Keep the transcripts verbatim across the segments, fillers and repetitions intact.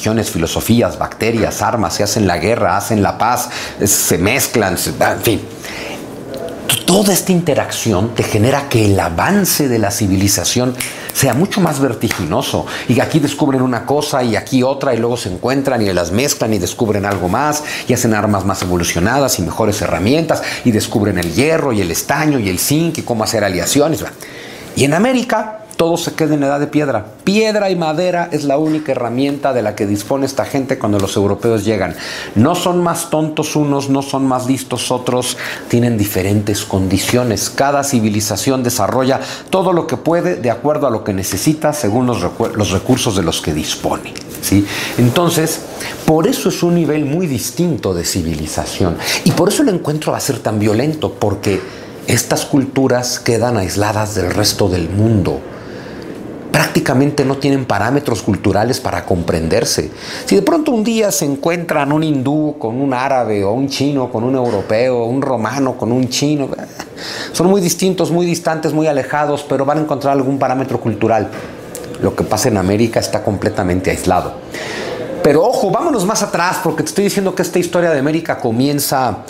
civilizaciones, filosofías, bacterias, armas, se hacen la guerra, hacen la paz, se mezclan, en fin. Toda esta interacción te genera que el avance de la civilización sea mucho más vertiginoso, y aquí descubren una cosa y aquí otra, y luego se encuentran y las mezclan y descubren algo más y hacen armas más evolucionadas y mejores herramientas, y descubren el hierro y el estaño y el zinc y cómo hacer aleaciones. Y en América todo se queda en edad de piedra. Piedra y madera es la única herramienta de la que dispone esta gente cuando los europeos llegan. No son más tontos unos, no son más listos otros, tienen diferentes condiciones. Cada civilización desarrolla todo lo que puede de acuerdo a lo que necesita según los, recu- los recursos de los que dispone, ¿sí? Entonces, por eso es un nivel muy distinto de civilización. Y por eso el encuentro va a ser tan violento, porque estas culturas quedan aisladas del resto del mundo. Prácticamente no tienen parámetros culturales para comprenderse. Si de pronto un día se encuentran un hindú con un árabe, o un chino con un europeo, un romano con un chino, son muy distintos, muy distantes, muy alejados, pero van a encontrar algún parámetro cultural. Lo que pasa en América está completamente aislado. Pero ojo, vámonos más atrás, porque te estoy diciendo que esta historia de América comienza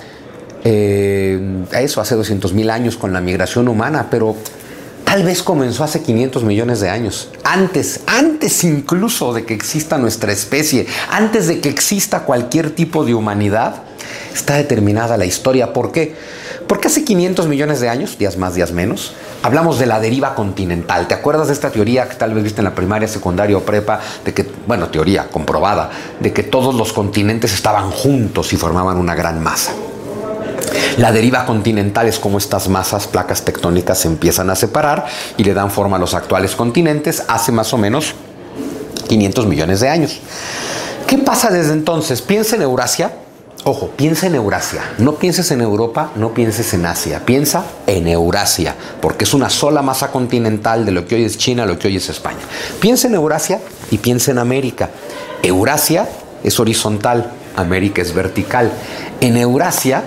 eh, a eso, hace doscientos mil años con la migración humana, pero tal vez comenzó hace quinientos millones de años. Antes, antes incluso de que exista nuestra especie, antes de que exista cualquier tipo de humanidad, está determinada la historia. ¿Por qué? Porque hace quinientos millones de años, días más, días menos, hablamos de la deriva continental. ¿Te acuerdas de esta teoría que tal vez viste en la primaria, secundaria o prepa? De que, bueno, teoría comprobada, de que todos los continentes estaban juntos y formaban una gran masa. La deriva continental es como estas masas, placas tectónicas, se empiezan a separar y le dan forma a los actuales continentes hace más o menos quinientos millones de años. ¿Qué pasa desde entonces? Piensa en Eurasia. Ojo, piensa en Eurasia. No pienses en Europa, no pienses en Asia. Piensa en Eurasia, porque es una sola masa continental de lo que hoy es China, lo que hoy es España. Piensa en Eurasia y piensa en América. Eurasia es horizontal, América es vertical. En Eurasia,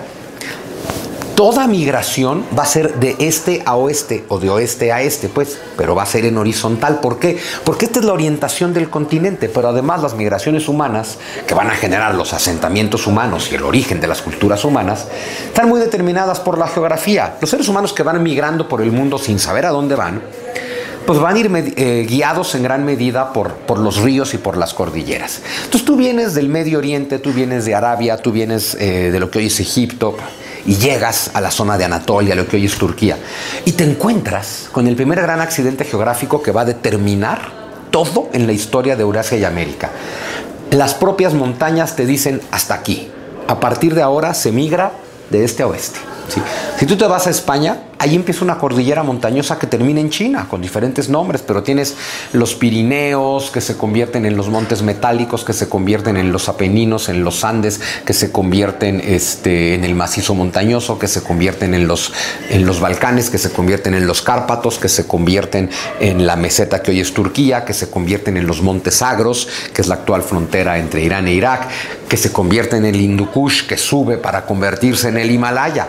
toda migración va a ser de este a oeste o de oeste a este, pues, pero va a ser en horizontal. ¿Por qué? Porque esta es la orientación del continente, pero además las migraciones humanas que van a generar los asentamientos humanos y el origen de las culturas humanas están muy determinadas por la geografía. Los seres humanos que van migrando por el mundo sin saber a dónde van, pues van a ir eh, guiados en gran medida por, por los ríos y por las cordilleras. Entonces tú vienes del Medio Oriente, tú vienes de Arabia, tú vienes eh, de lo que hoy es Egipto, y llegas a la zona de Anatolia, lo que hoy es Turquía, y te encuentras con el primer gran accidente geográfico que va a determinar todo en la historia de Eurasia y América. Las propias montañas te dicen hasta aquí. A partir de ahora se migra de este a oeste. ¿Sí? Si tú te vas a España, ahí empieza una cordillera montañosa que termina en China, con diferentes nombres, pero tienes los Pirineos, que se convierten en los montes metálicos, que se convierten en los Apeninos, en los Andes, que se convierten este, en el macizo montañoso, que se convierten en los, en los Balcanes, que se convierten en los Cárpatos, que se convierten en la meseta que hoy es Turquía, que se convierten en los montes Agros, que es la actual frontera entre Irán e Irak, que se convierte en el Hindu Kush, que sube para convertirse en el Himalaya.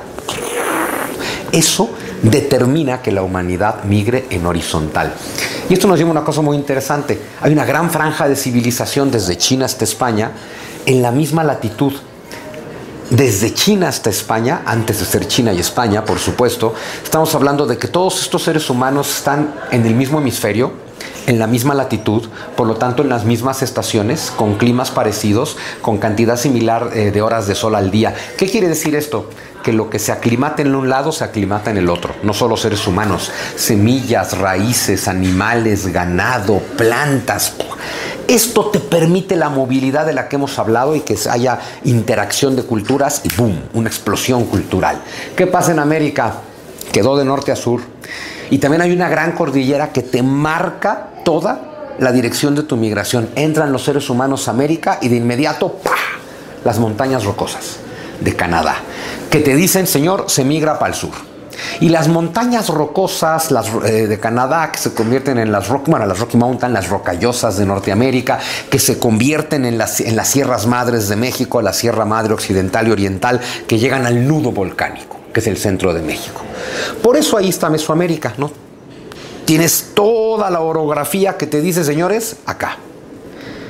Eso determina que la humanidad migre en horizontal. Y esto nos lleva a una cosa muy interesante. Hay una gran franja de civilización desde China hasta España en la misma latitud. Desde China hasta España, antes de ser China y España, por supuesto, estamos hablando de que todos estos seres humanos están en el mismo hemisferio, en la misma latitud, por lo tanto en las mismas estaciones, con climas parecidos, con cantidad similar eh, de horas de sol al día. ¿Qué quiere decir esto? Que lo que se aclimata en un lado se aclimata en el otro. No solo seres humanos, semillas, raíces, animales, ganado, plantas. Esto te permite la movilidad de la que hemos hablado y que haya interacción de culturas y ¡boom! Una explosión cultural. ¿Qué pasa en América? Quedó de norte a sur. Y también hay una gran cordillera que te marca toda la dirección de tu migración. Entran los seres humanos a América y de inmediato ¡pah!, las montañas rocosas de Canadá, que te dicen, señor, se migra para el sur. Y las montañas rocosas las, eh, de Canadá, que se convierten en las, rock, bueno, las Rocky Mountain, las rocallosas de Norteamérica, que se convierten en las, en las Sierras Madres de México, la Sierra Madre Occidental y Oriental, que llegan al nudo volcánico, que es el centro de México. Por eso ahí está Mesoamérica, ¿no? Tienes toda la orografía que te dice, señores, acá.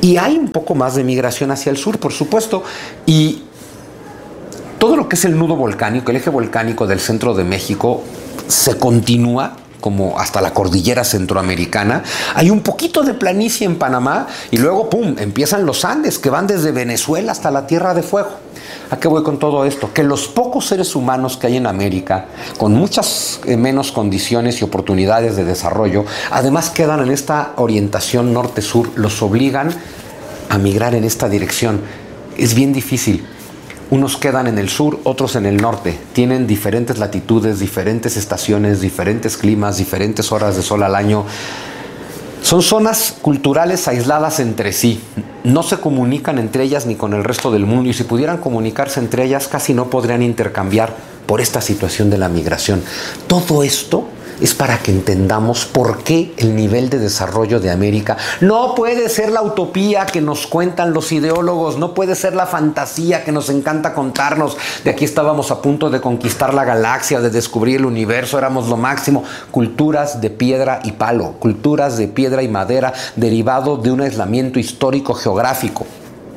Y hay un poco más de migración hacia el sur, por supuesto. Y todo lo que es el nudo volcánico, el eje volcánico del centro de México, se continúa como hasta la cordillera centroamericana. Hay un poquito de planicie en Panamá y luego, ¡pum!, empiezan los Andes, que van desde Venezuela hasta la Tierra de Fuego. ¿A qué voy con todo esto? Que los pocos seres humanos que hay en América, con muchas eh, menos condiciones y oportunidades de desarrollo, además quedan en esta orientación norte-sur, los obligan a migrar en esta dirección. Es bien difícil. Unos quedan en el sur, otros en el norte. Tienen diferentes latitudes, diferentes estaciones, diferentes climas, diferentes horas de sol al año. Son zonas culturales aisladas entre sí. No se comunican entre ellas ni con el resto del mundo. Y si pudieran comunicarse entre ellas, casi no podrían intercambiar por esta situación de la migración. Todo esto es para que entendamos por qué el nivel de desarrollo de América no puede ser la utopía que nos cuentan los ideólogos, no puede ser la fantasía que nos encanta contarnos. De aquí estábamos a punto de conquistar la galaxia, de descubrir el universo, éramos lo máximo. Culturas de piedra y palo, culturas de piedra y madera, derivado de un aislamiento histórico geográfico.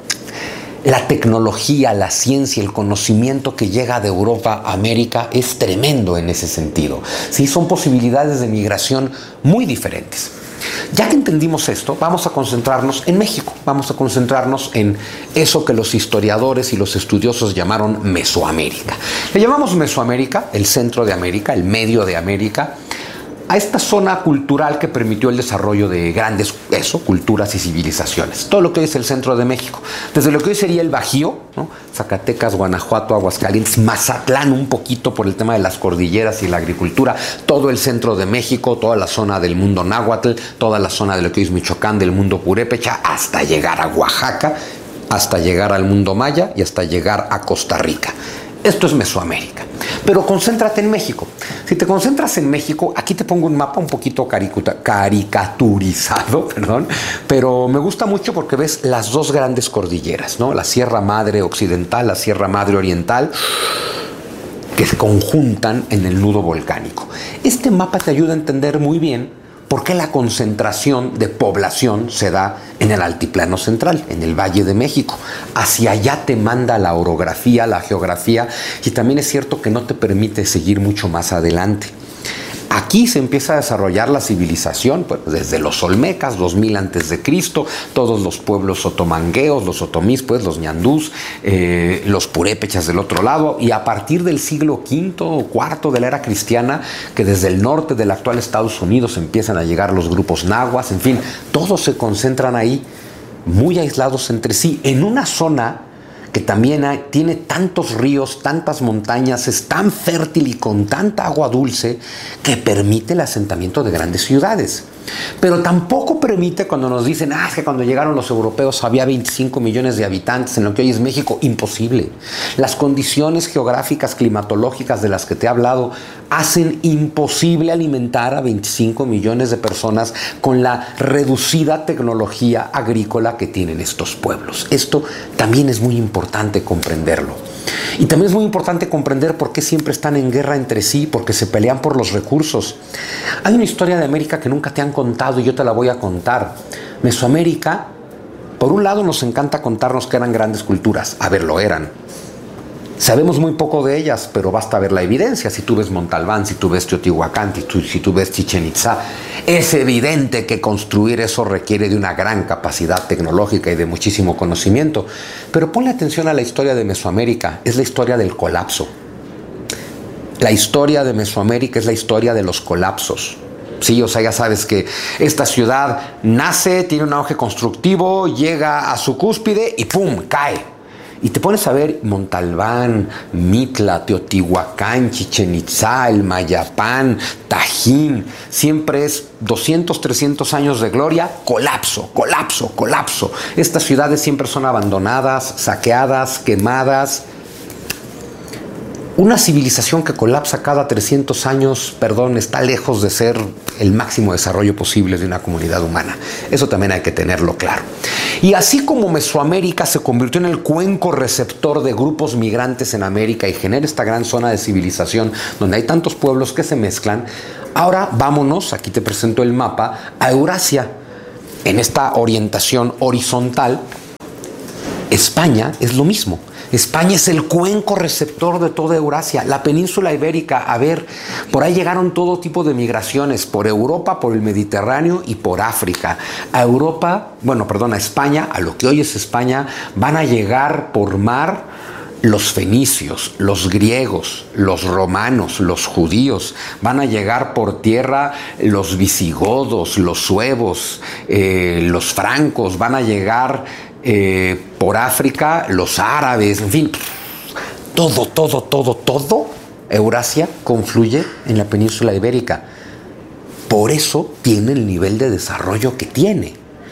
La tecnología, la ciencia, el conocimiento que llega de Europa a América es tremendo en ese sentido. Sí, son posibilidades de migración muy diferentes. Ya que entendimos esto, vamos a concentrarnos en México. Vamos a concentrarnos en eso que los historiadores y los estudiosos llamaron Mesoamérica. Le llamamos Mesoamérica, el centro de América, el medio de América, a esta zona cultural que permitió el desarrollo de grandes eso, culturas y civilizaciones. Todo lo que hoy es el centro de México. Desde lo que hoy sería el Bajío, ¿no? Zacatecas, Guanajuato, Aguascalientes, Mazatlán un poquito por el tema de las cordilleras y la agricultura, todo el centro de México, toda la zona del mundo náhuatl, toda la zona de lo que hoy es Michoacán, del mundo purépecha, hasta llegar a Oaxaca, hasta llegar al mundo maya y hasta llegar a Costa Rica. Esto es Mesoamérica. Pero concéntrate en México. Si te concentras en México, aquí te pongo un mapa un poquito caricaturizado, perdón, pero me gusta mucho porque ves las dos grandes cordilleras, ¿no? La Sierra Madre Occidental, la Sierra Madre Oriental, que se conjuntan en el nudo volcánico. Este mapa te ayuda a entender muy bien por qué la concentración de población se da en el altiplano central, en el Valle de México. Hacia allá te manda la orografía, la geografía, y también es cierto que no te permite seguir mucho más adelante. Aquí se empieza a desarrollar la civilización, pues, desde los olmecas, dos mil antes de Cristo, todos los pueblos otomangueos, los otomís, pues, los ñandús, eh, los purépechas del otro lado, y a partir del siglo quinto o cuarto de la era cristiana, que desde el norte del actual Estados Unidos empiezan a llegar los grupos nahuas, en fin, todos se concentran ahí, muy aislados entre sí, en una zona que también hay, tiene tantos ríos, tantas montañas, es tan fértil y con tanta agua dulce que permite el asentamiento de grandes ciudades. Pero tampoco permite cuando nos dicen, ah, es que cuando llegaron los europeos había veinticinco millones de habitantes en lo que hoy es México. Imposible. Las condiciones geográficas, climatológicas de las que te he hablado hacen imposible alimentar a veinticinco millones de personas con la reducida tecnología agrícola que tienen estos pueblos. Esto también es muy importante comprenderlo. Y también es muy importante comprender por qué siempre están en guerra entre sí, porque se pelean por los recursos. Hay una historia de América que nunca te han contado y yo te la voy a contar. Mesoamérica, por un lado nos encanta contarnos que eran grandes culturas. A ver, lo eran. Sabemos muy poco de ellas, pero basta ver la evidencia. Si tú ves Montalbán, si tú ves Teotihuacán, si tú, si tú ves Chichén Itzá, es evidente que construir eso requiere de una gran capacidad tecnológica y de muchísimo conocimiento. Pero ponle atención a la historia de Mesoamérica, es la historia del colapso. La historia de Mesoamérica es la historia de los colapsos. Sí, o sea, ya sabes que esta ciudad nace, tiene un auge constructivo, llega a su cúspide y ¡pum!, cae. Y te pones a ver Montalbán, Mitla, Teotihuacán, Chichén Itzá, el Mayapán, Tajín. Siempre es doscientos, trescientos años de gloria, colapso, colapso, colapso. Estas ciudades siempre son abandonadas, saqueadas, quemadas. Una civilización que colapsa cada trescientos años, perdón, está lejos de ser el máximo desarrollo posible de una comunidad humana. Eso también hay que tenerlo claro. Y así como Mesoamérica se convirtió en el cuenco receptor de grupos migrantes en América y genera esta gran zona de civilización donde hay tantos pueblos que se mezclan, ahora vámonos, aquí te presento el mapa, a Eurasia. en esta orientación horizontal, España es lo mismo. España es el cuenco receptor de toda Eurasia, la península ibérica. A ver, por ahí llegaron todo tipo de migraciones, por Europa, por el Mediterráneo y por África. A Europa, bueno, perdón, a España, a lo que hoy es España, van a llegar por mar los fenicios, los griegos, los romanos, los judíos. Van a llegar por tierra los visigodos, los suevos, eh, los francos. Van a llegar Eh, por África, los árabes, en fin, todo, todo, todo, todo Eurasia confluye en la península ibérica. Por eso tiene el nivel de desarrollo que tiene.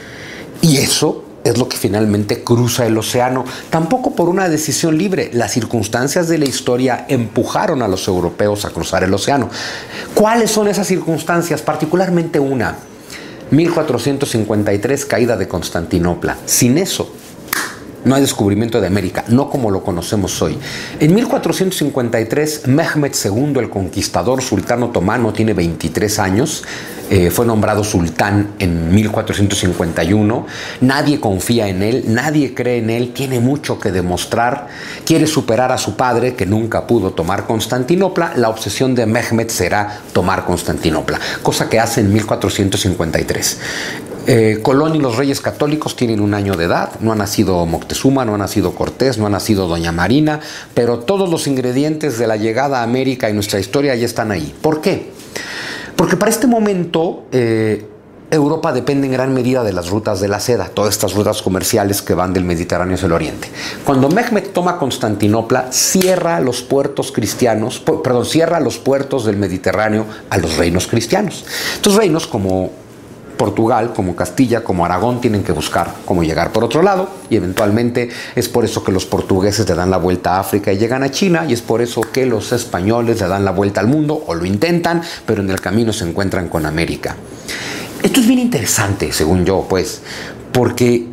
Y eso es lo que finalmente cruza el océano, tampoco por una decisión libre. Las circunstancias de la historia empujaron a los europeos a cruzar el océano. ¿Cuáles son esas circunstancias? Particularmente una. mil cuatrocientos cincuenta y tres, caída de Constantinopla. Sin eso, no hay descubrimiento de América, no como lo conocemos hoy. En mil cuatrocientos cincuenta y tres, Mehmed segundo, el conquistador sultán otomano, tiene veintitrés años. Eh, fue nombrado sultán en mil cuatrocientos cincuenta y uno. Nadie confía en él, nadie cree en él, tiene mucho que demostrar. Quiere superar a su padre, que nunca pudo tomar Constantinopla. La obsesión de Mehmed será tomar Constantinopla, cosa que hace en mil cuatrocientos cincuenta y tres. Eh, Colón y los reyes católicos tienen un año de edad. No ha nacido Moctezuma, no ha nacido Cortés, no ha nacido Doña Marina, pero todos los ingredientes de la llegada a América y nuestra historia ya están ahí. ¿Por qué? Porque para este momento eh, Europa depende en gran medida de las rutas de la seda, todas estas rutas comerciales que van del Mediterráneo hacia el Oriente. Cuando Mehmed toma Constantinopla, cierra los puertos cristianos, perdón, cierra los puertos del Mediterráneo a los reinos cristianos. Estos reinos, como Portugal, como Castilla, como Aragón, tienen que buscar cómo llegar por otro lado, y eventualmente es por eso que los portugueses le dan la vuelta a África y llegan a China, y es por eso que los españoles le dan la vuelta al mundo, o lo intentan, pero en el camino se encuentran con América. Esto es bien interesante, según yo, pues, porque,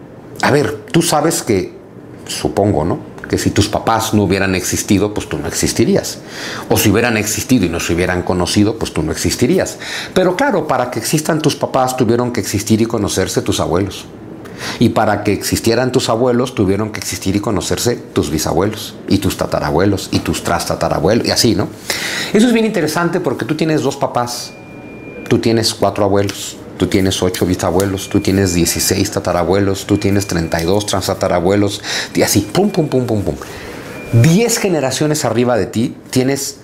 a ver, tú sabes que, supongo, ¿no?, que si tus papás no hubieran existido, pues tú no existirías. O si hubieran existido y no se hubieran conocido, pues tú no existirías. Pero claro, para que existan tus papás tuvieron que existir y conocerse tus abuelos. Y para que existieran tus abuelos tuvieron que existir y conocerse tus bisabuelos, y tus tatarabuelos, y tus trastatarabuelos, y así, ¿no? Eso es bien interesante porque tú tienes dos papás, tú tienes cuatro abuelos, tú tienes ocho bisabuelos, tú tienes dieciséis tatarabuelos, tú tienes treinta y dos tatarabuelos, y así, pum, pum, pum, pum, pum. diez generaciones arriba de ti tienes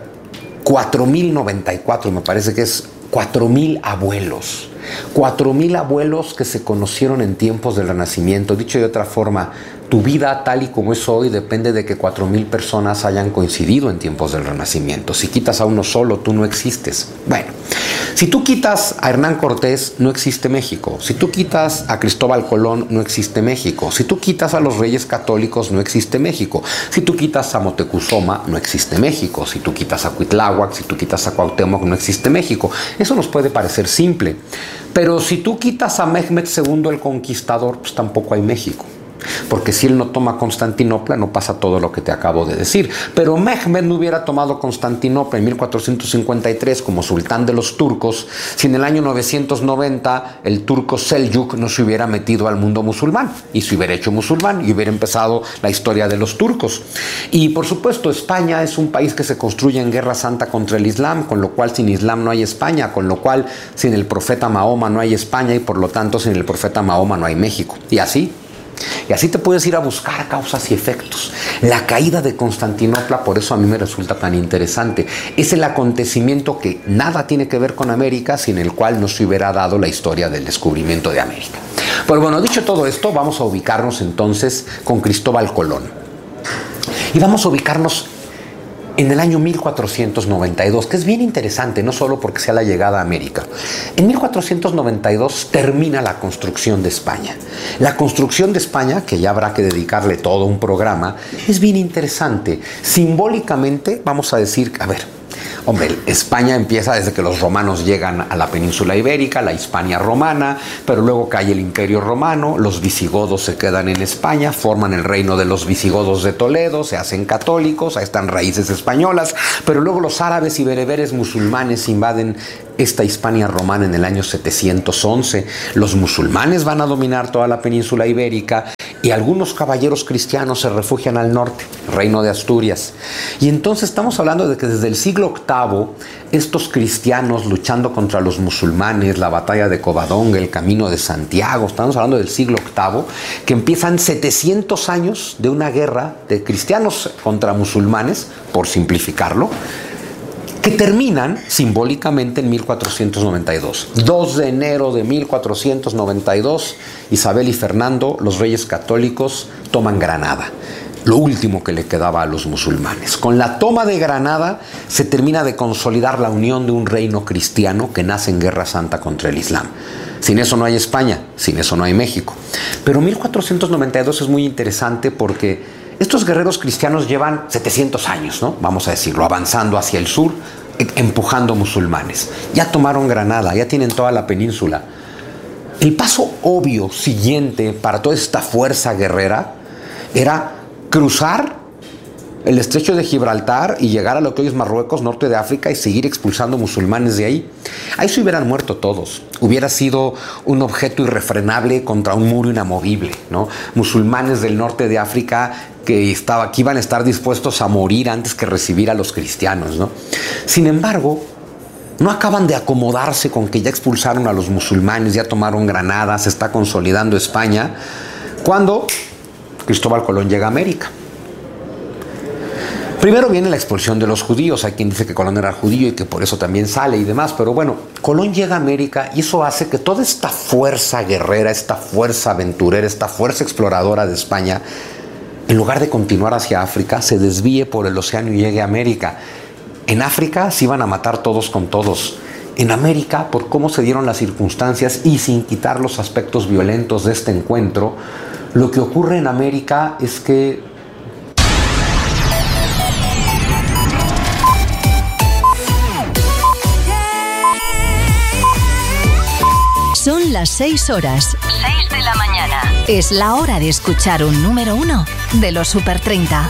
cuatro mil noventa y cuatro, me parece que es cuatro mil abuelos. cuatro mil abuelos que se conocieron en tiempos del Renacimiento. Dicho de otra forma, tu vida tal y como es hoy depende de que cuatro mil personas hayan coincidido en tiempos del Renacimiento. Si quitas a uno solo, tú no existes. Bueno, si tú quitas a Hernán Cortés, no existe México. Si tú quitas a Cristóbal Colón, no existe México. Si tú quitas a los reyes católicos, no existe México. Si tú quitas a Moctezuma, no existe México. Si tú quitas a Cuitláhuac, si tú quitas a Cuauhtémoc, no existe México. Eso nos puede parecer simple. Pero si tú quitas a Mehmed segundo el Conquistador, pues tampoco hay México. Porque si él no toma Constantinopla, no pasa todo lo que te acabo de decir. Pero Mehmed no hubiera tomado Constantinopla en mil cuatrocientos cincuenta y tres como sultán de los turcos si en el año novecientos noventa el turco Seljük no se hubiera metido al mundo musulmán y se hubiera hecho musulmán y hubiera empezado la historia de los turcos. Y por supuesto, España es un país que se construye en guerra santa contra el Islam, con lo cual sin Islam no hay España, con lo cual sin el profeta Mahoma no hay España y por lo tanto sin el profeta Mahoma no hay México. Y así. Y así te puedes ir a buscar causas y efectos. La caída de Constantinopla, por eso a mí me resulta tan interesante, es el acontecimiento que nada tiene que ver con América, sin el cual no se hubiera dado la historia del descubrimiento de América. Pero bueno, dicho todo esto, vamos a ubicarnos entonces con Cristóbal Colón. Y vamos a ubicarnos en el año mil cuatrocientos noventa y dos, que es bien interesante, no solo porque sea la llegada a América. En mil cuatrocientos noventa y dos termina la construcción de España. La construcción de España, que ya habrá que dedicarle todo un programa, es bien interesante. Simbólicamente, vamos a decir, a ver, Hombre, España empieza desde que los romanos llegan a la península ibérica, la Hispania romana, pero luego cae el Imperio Romano, los visigodos se quedan en España, forman el reino de los visigodos de Toledo, se hacen católicos, ahí están raíces españolas, pero luego los árabes y bereberes musulmanes invaden esta Hispania romana en el año setecientos once. Los musulmanes van a dominar toda la península ibérica y algunos caballeros cristianos se refugian al norte, reino de Asturias. Y entonces estamos hablando de que desde el siglo octavo, estos cristianos luchando contra los musulmanes, la batalla de Covadonga, el camino de Santiago, estamos hablando del siglo octavo, que empiezan setecientos años de una guerra de cristianos contra musulmanes, por simplificarlo, que terminan simbólicamente en mil cuatrocientos noventa y dos. dos de enero de mil cuatrocientos noventa y dos, Isabel y Fernando, los reyes católicos, toman Granada, lo último que le quedaba a los musulmanes. Con la toma de Granada se termina de consolidar la unión de un reino cristiano que nace en guerra santa contra el Islam. Sin eso no hay España, sin eso no hay México. Pero mil cuatrocientos noventa y dos es muy interesante porque estos guerreros cristianos llevan setecientos años, ¿no? Vamos a decirlo, avanzando hacia el sur, empujando musulmanes. Ya tomaron Granada, ya tienen toda la península. El paso obvio siguiente para toda esta fuerza guerrera era cruzar el estrecho de Gibraltar y llegar a lo que hoy es Marruecos, norte de África, y seguir expulsando musulmanes de ahí. Ahí se hubieran muerto todos. Hubiera sido un objeto irrefrenable contra un muro inamovible, ¿no? Musulmanes del norte de África que, estaba, que iban a estar dispuestos a morir antes que recibir a los cristianos, ¿no? Sin embargo, no acaban de acomodarse con que ya expulsaron a los musulmanes, ya tomaron Granada, se está consolidando España, cuando Cristóbal Colón llega a América. Primero viene la expulsión de los judíos. Hay quien dice que Colón era judío y que por eso también sale y demás. Pero bueno, Colón llega a América y eso hace que toda esta fuerza guerrera, esta fuerza aventurera, esta fuerza exploradora de España, en lugar de continuar hacia África, se desvíe por el océano y llegue a América. En África se iban a matar todos con todos. En América, por cómo se dieron las circunstancias y sin quitar los aspectos violentos de este encuentro, lo que ocurre en América es que son las seis horas. seis de la mañana. Es la hora de escuchar un número uno de los Super treinta.